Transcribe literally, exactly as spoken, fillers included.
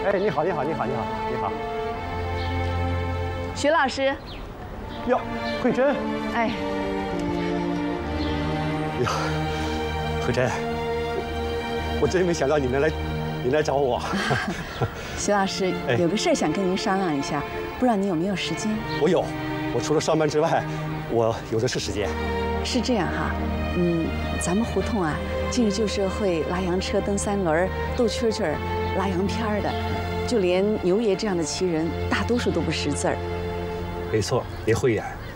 哎，你好，你好，你好，你好，你好。 徐老师。 哟，慧珍。 哎。 呀，慧珍，我真没想到你能来，你来找我。 徐老师，有个事想跟您商量一下，不知道您有没有时间？ 我有，我除了上班之外，我有的是时间。 是这样哈，嗯，咱们胡同啊，近日旧社会拉洋车、蹬三轮、斗蛐蛐、拉洋片的，就连牛爷这样的奇人，大多数都不识字儿。 没错，也会演。